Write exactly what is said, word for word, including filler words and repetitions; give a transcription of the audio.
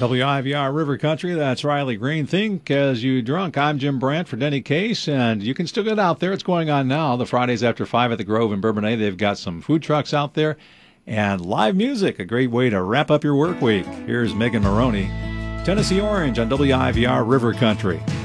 W I V R River Country, that's Riley Green. Think as you drunk. I'm Jim Brandt for Denny Case, and you can still get out there. It's going on now. The Fridays after five at the Grove in Bourbonnais. They've got some food trucks out there and live music, a great way to wrap up your work week. Here's Megan Maroney, Tennessee Orange on W I V R River Country.